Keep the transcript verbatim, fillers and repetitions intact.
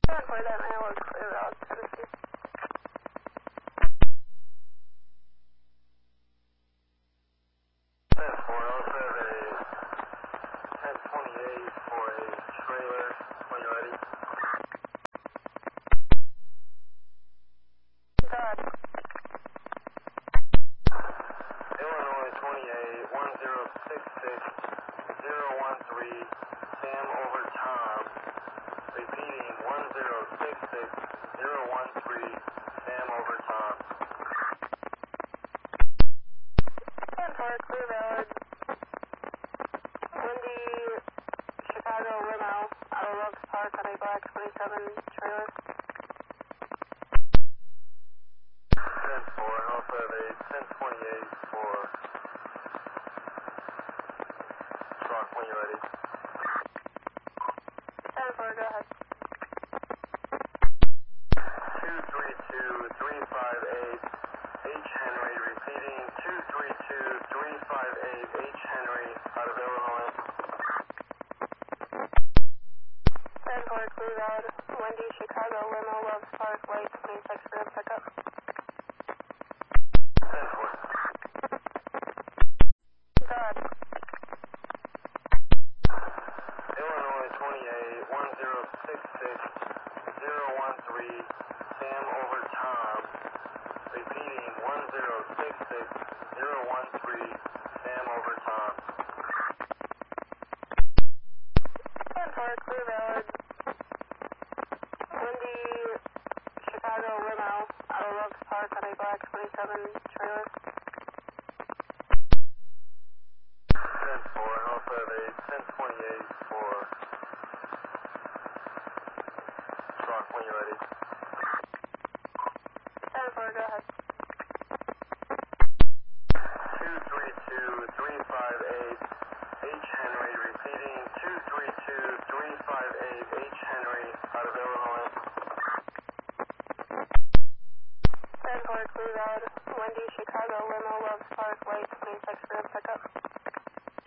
ten four, that mail is clear out, Tennessee. ten four, also have a ten twenty-eight for a trailer when you're ready. God. Illinois twenty-eight, one zero six six, zero one three, Sam over Tom. Repeating, one zero six six, zero one three, Sam over Tom. ten four, clear valid. Windy, Chicago limo, out of Loves Park on a black twenty-seven trailer. ten four, and also have a ten twenty-eight for truck when you're ready. ten four, go ahead. two three two, three five eight, H. Henry, repeating, two three two, three five eight, H. Henry, out of Illinois. ten four, clear valid. Windy, Chicago limo, Loves Park, white twenty-six for pickup. ten four. God. Illinois twenty-eight, one zero six six, zero one three, Sam over Tom. Repeating, one zero six six, zero one three, Sam over Tom. ten four, clear valid. Windy, Chicago limo, out of Loves Park on a black twenty-seven trailer. ten four, and also have a ten twenty-eight for truck when you're ready. ten four, go ahead. two three two, three five eight, H. Henry, repeating, two three two, three five eight, H. Henry, out of Illinois. ten four, clear valid. Windy, Chicago limo, Loves Park, white twenty-six for pickup.